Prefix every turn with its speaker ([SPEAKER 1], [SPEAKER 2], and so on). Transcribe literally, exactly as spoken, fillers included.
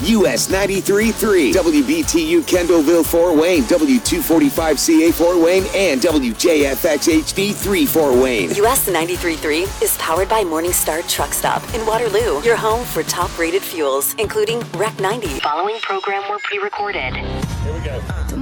[SPEAKER 1] U S ninety-three point three, W B T U Kendallville Fort Wayne, W two forty-five C A Fort Wayne, and W J F X H D three Fort Wayne.
[SPEAKER 2] U S ninety-three point three is powered by Morningstar Truck Stop in Waterloo, your home for top-rated fuels, including R E C ninety. Following program were pre-recorded.
[SPEAKER 3] Here we go.